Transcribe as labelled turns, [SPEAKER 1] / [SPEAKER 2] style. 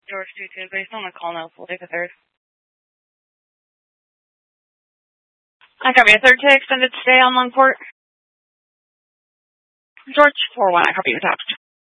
[SPEAKER 1] George 2-2, based on the call notes, we'll take a third. I copy a third to extended stay on Longport. George 4-1, I copy your text.